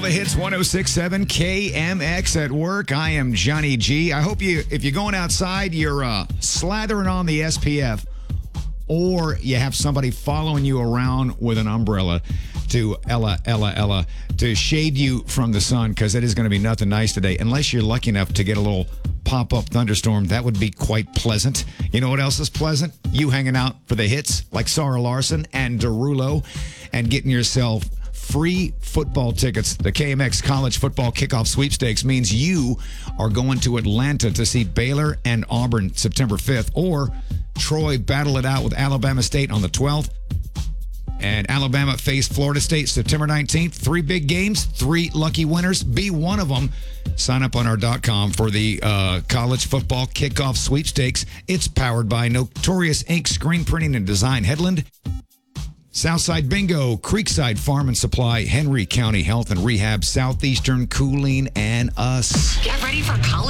the hits 106.7 KMX at work. I am Johnny G. I hope if you're going outside, you're slathering on the SPF, or you have somebody following you around with an umbrella to to shade you from the sun, because it is going to be nothing nice today, unless you're lucky enough to get a little pop-up thunderstorm. That would be quite pleasant. You know what else is pleasant? You hanging out for the hits like Sarah Larson and Derulo and getting yourself free football tickets. The KMX College Football Kickoff Sweepstakes means you are going to Atlanta to see Baylor and Auburn September 5th, or Troy battle it out with Alabama State on the 12th. And Alabama faced Florida State September 19th. 3 big games, 3 lucky winners. Be one of them. Sign up on our .com for the College Football Kickoff Sweepstakes. It's powered by Notorious Ink Screen Printing and Design, Headland, Southside Bingo, Creekside Farm and Supply, Henry County Health and Rehab, Southeastern Cooling, and us. Get ready for college